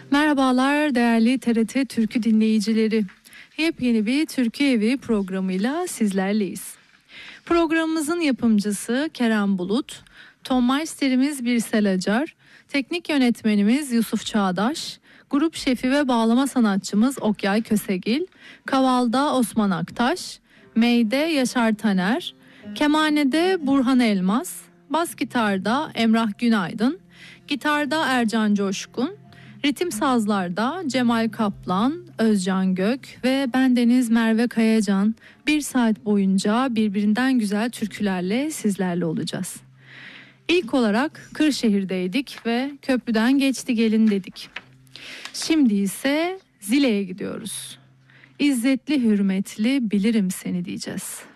Merhabalar değerli TRT Türkü dinleyicileri. Yepyeni bir Türkü Evi programıyla sizlerleyiz. Programımızın yapımcısı Kerem Bulut, ton meisterimiz Birsel Acar, teknik yönetmenimiz Yusuf Çağdaş, grup şefi ve bağlama sanatçımız Okyay Kösegil, kavalda Osman Aktaş, meyde Yaşar Taner, kemanede Burhan Elmas, bas gitarda Emrah Günaydın, gitarda Ercan Coşkun, ritim sazlarda Cemal Kaplan, Özcan Gök ve bendeniz Merve Kayacan bir saat boyunca birbirinden güzel türkülerle sizlerle olacağız. İlk olarak Kırşehir'deydik ve köprüden geçti gelin dedik. Şimdi ise Zile'ye gidiyoruz. İzzetli hürmetli bilirim seni diyeceğiz.